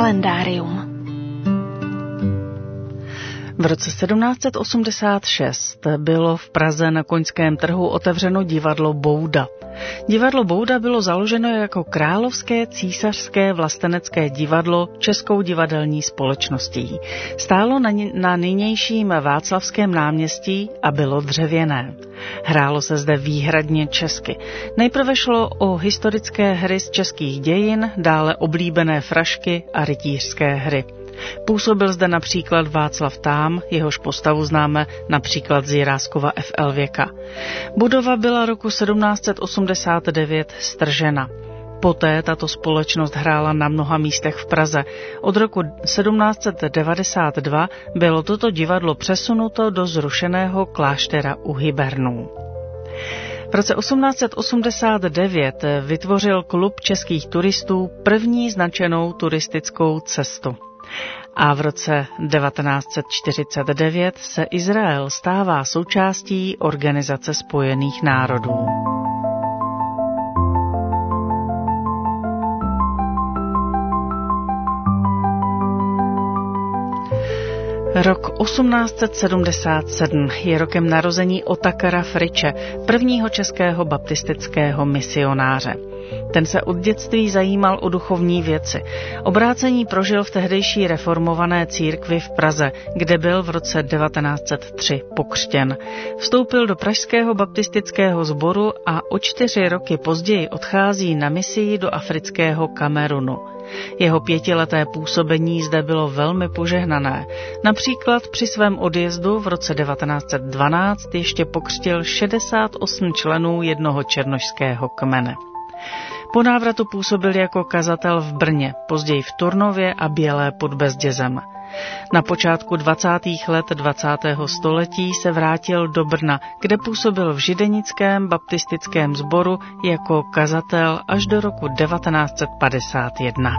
kalendárium. V roce 1786 bylo v Praze na Koňském trhu otevřeno divadlo Bouda. Divadlo Bouda bylo založeno jako královské císařské vlastenecké divadlo Českou divadelní společností. Stálo na nynějším Václavském náměstí a bylo dřevěné. Hrálo se zde výhradně česky. Nejprve šlo o historické hry z českých dějin, dále oblíbené frašky a rytířské hry. Působil zde například Václav Tám, jehož postavu známe například z Jiráskova F.L. Věka. Budova byla roku 1789 stržena. Poté tato společnost hrála na mnoha místech v Praze. Od roku 1792 bylo toto divadlo přesunuto do zrušeného kláštera u Hybernů. V roce 1889 vytvořil klub českých turistů první značenou turistickou cestu. A v roce 1949 se Izrael stává součástí Organizace spojených národů. Rok 1877 je rokem narození Otakara Friče, prvního českého baptistického misionáře. Ten se od dětství zajímal o duchovní věci. Obrácení prožil v tehdejší reformované církvi v Praze, kde byl v roce 1903 pokřtěn. Vstoupil do pražského baptistického sboru a o 4 roky později odchází na misii do afrického Kamerunu. Jeho 5leté působení zde bylo velmi požehnané. Například při svém odjezdu v roce 1912 ještě pokřtil 68 členů jednoho černošského kmene. Po návratu působil jako kazatel v Brně, později v Turnově a Bělé pod Bezdězem. Na počátku 20. let 20. století se vrátil do Brna, kde působil v židenickém baptistickém sboru jako kazatel až do roku 1951.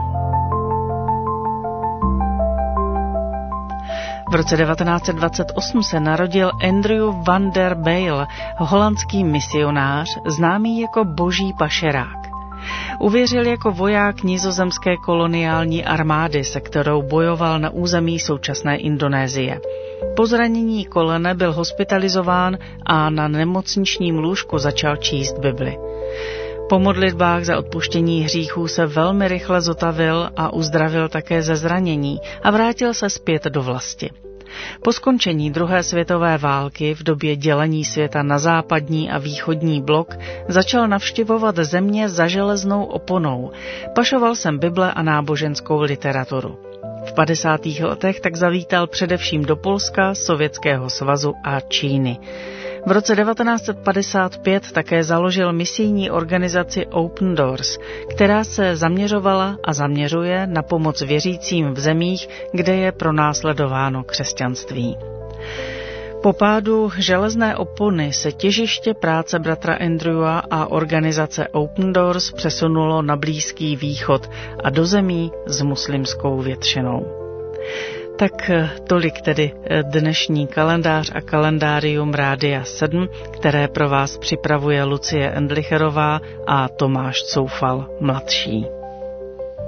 V roce 1928 se narodil Andrew van der Bijl, holandský misionář, známý jako boží pašerák. Uvěřil jako voják nizozemské koloniální armády, se kterou bojoval na území současné Indonésie. Po zranění kolene byl hospitalizován a na nemocničním lůžku začal číst Bibli. Po modlitbách za odpuštění hříchů se velmi rychle zotavil a uzdravil také ze zranění a vrátil se zpět do vlasti. Po skončení druhé světové války v době dělení světa na západní a východní blok začal navštěvovat země za železnou oponou. Pašoval sem Bible a náboženskou literaturu. V 50. letech tak zavítal především do Polska, Sovětského svazu a Číny. V roce 1955 také založil misijní organizaci Open Doors, která se zaměřovala a zaměřuje na pomoc věřícím v zemích, kde je pronásledováno křesťanství. Po pádu železné opony se těžiště práce bratra Andrewa a organizace Open Doors přesunulo na Blízký východ a do zemí s muslimskou většinou. Tak tolik tedy dnešní kalendář a kalendárium Rádia 7, které pro vás připravuje Lucie Endlicherová a Tomáš Coufal mladší.